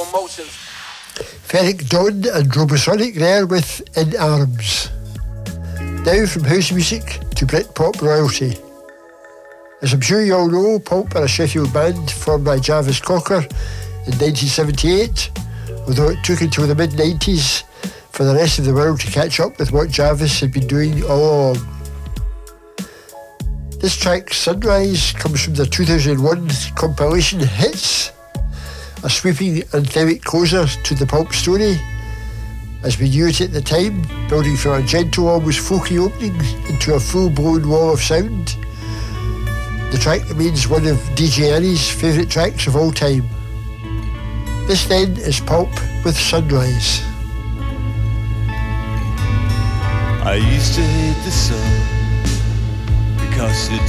emotions. Ferric Dawn and Robosonic there with In Arms. Now from house music to Britpop royalty. As I'm sure you all know, Pulp are a Sheffield band formed by Jarvis Cocker in 1978, although it took until the mid-90s for the rest of the world to catch up with what Jarvis had been doing all along. This track, Sunrise, comes from their 2001 compilation Hits, a sweeping anthemic closer to the Pulp story, as we knew it at the time, building from a gentle, almost folky opening into a full-blown wall of sound. The track remains one of DJ Annie's favourite tracks of all time. This then is Pulp with Sunrise. I used to hate the sun because it